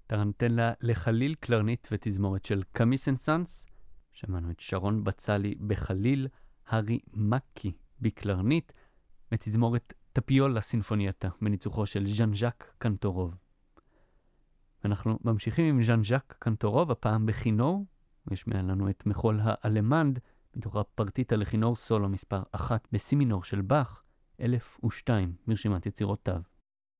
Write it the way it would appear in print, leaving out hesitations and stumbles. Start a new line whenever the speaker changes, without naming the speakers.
טרנטלה לחליל, קלרנית ותזמורת של קאמי סנסנס. שמענו את שרון בצלי בחליל, הרי מקי בקלרנית, ותזמורת טפיולה סינפונייטה בניצוחו של ז'אן ז'אק קנטורוב. אנחנו ממשיכים עם ז'אן ז'אק קנטורוב, הפעם בכינור. יש מעלינו את מחול האלמנד, מתוך הפרטיטה לכינור סולו מספר 1 בסי מינור של באך, 1002 מרשימת יצירותיו.